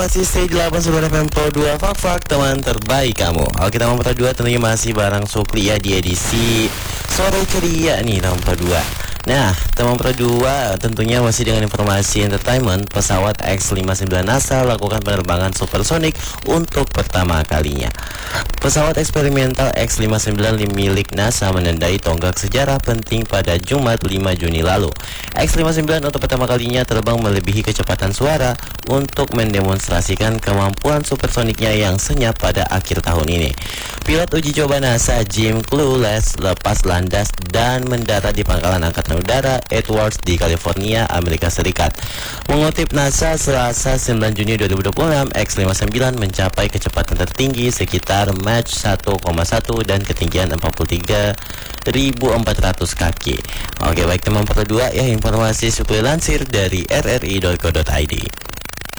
Masih stay di 89 FM Pro 2 Fak teman terbaik kamu. Oke, teman Pro 2 tentunya masih bareng Sukli ya di edisi sore ceria nih teman Pro 2. Nah, teman Pro 2 tentunya masih dengan informasi entertainment. Pesawat X-59 NASA lakukan penerbangan supersonik untuk pertama kalinya. Pesawat eksperimental X-59 milik NASA menandai tonggak sejarah penting pada Jumat 5 Juni lalu. X-59 untuk pertama kalinya terbang melebihi kecepatan suara untuk mendemonstrasikan kemampuan supersoniknya yang senyap pada akhir tahun ini. Pilot uji coba NASA Jim Clueless lepas landas dan mendarat di Pangkalan Angkatan Udara Edwards di California, Amerika Serikat. Mengutip NASA, Selasa 9 Juni 2026, X-59 mencapai kecepatan tertinggi sekitar Mach 1,1 dan ketinggian 43.400 kaki. Oke, baik teman Pro 2 ya, informasi Sukli lansir dari rri.co.id.